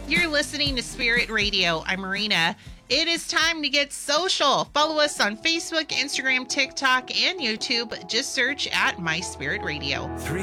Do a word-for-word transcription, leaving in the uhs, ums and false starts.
You're listening to Spirit Radio. I'm Marina. It is time to get social. Follow us on Facebook, Instagram, TikTok, and YouTube. Just search at My Spirit Radio. Three